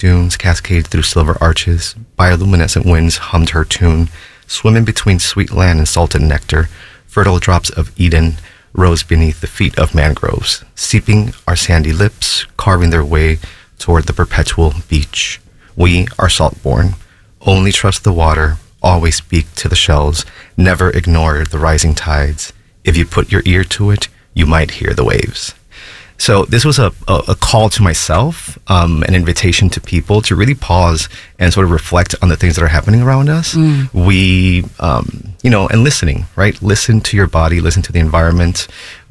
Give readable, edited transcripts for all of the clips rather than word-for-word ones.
dunes cascade through silver arches. Bioluminescent winds hummed her tune. Swimming between sweet land and salted nectar, fertile drops of Eden rose beneath the feet of mangroves, seeping our sandy lips, carving their way toward the perpetual beach. We are salt-born. Only trust the water, always speak to the shells, never ignore the rising tides. If you put your ear to it, you might hear the waves. So this was a call to myself, an invitation to people to really pause and sort of reflect on the things that are happening around us. We, and listening, right? Listen to your body, listen to the environment.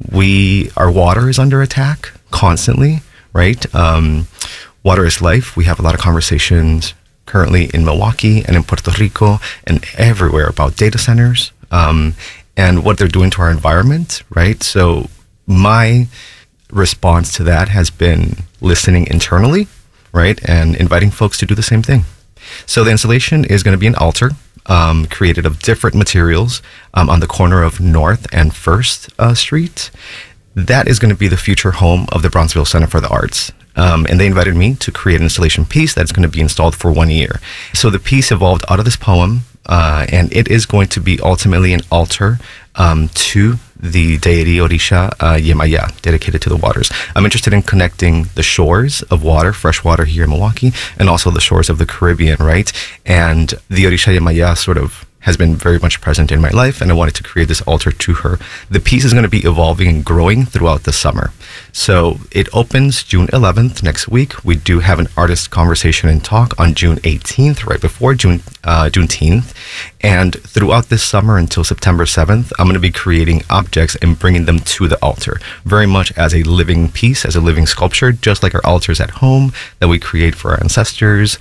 Our water is under attack constantly, right? Water is life. We have a lot of conversations currently in Milwaukee and in Puerto Rico and everywhere about data centers and what they're doing to our environment, right? So my response to that has been listening internally, right? And inviting folks to do the same thing. So the installation is going to be an altar created of different materials on the corner of North and First Street. That is going to be the future home of the Bronxville Center for the Arts. And they invited me to create an installation piece that's going to be installed for 1 year. So the piece evolved out of this poem, and it is going to be ultimately an altar to the deity Orisha Yemaya, dedicated to the waters. I'm interested in connecting the shores of water, fresh water here in Milwaukee, and also the shores of the Caribbean, right? And the Orisha Yemaya sort of has been very much present in my life, and I wanted to create this altar to her. The piece is going to be evolving and growing throughout the summer. So it opens June 11th next week. We do have an artist conversation and talk on June 18th, right before Juneteenth. And throughout this summer until September 7th, I'm going to be creating objects and bringing them to the altar, very much as a living piece, as a living sculpture, just like our altars at home that we create for our ancestors.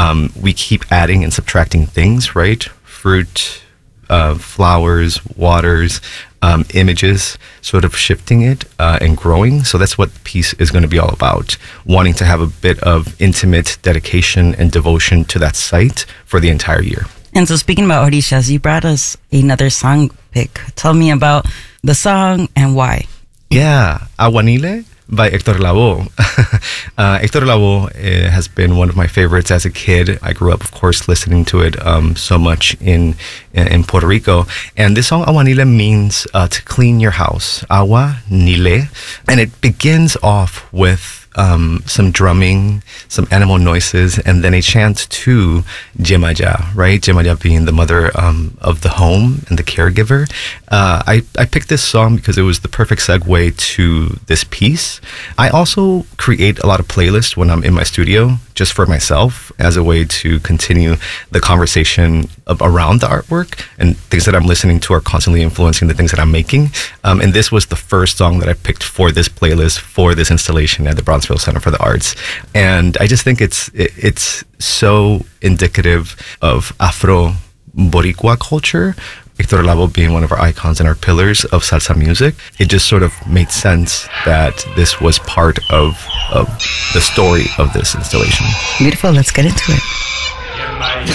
We keep adding and subtracting things, right? Fruit, flowers, waters, images, sort of shifting it and growing. So that's what the piece is going to be all about, wanting to have a bit of intimate dedication and devotion to that site for the entire year. And so speaking about Orishas, you brought us another song pick. Tell me about the song and why. Yeah, Aguanile by Héctor Lavoe. Héctor Lavoe has been one of my favorites as a kid. I grew up, of course, listening to it so much in Puerto Rico. And this song, Aguanile, means to clean your house. Agua Nile. And it begins off with some drumming, some animal noises, and then a chant to Yemaya, right? Yemaya being the mother of the home and the caregiver. I picked this song because it was the perfect segue to this piece. I also create a lot of playlists when I'm in my studio, just for myself, as a way to continue the conversation around the artwork, and things that I'm listening to are constantly influencing the things that I'm making. And this was the first song that I picked for this playlist, for this installation at the Bronxville Center for the Arts. And I just think it's so indicative of Afro-Boricua culture, Héctor Lavoe being one of our icons and our pillars of salsa music. It just sort of made sense that this was part of the story of this installation. Beautiful. Let's get into it.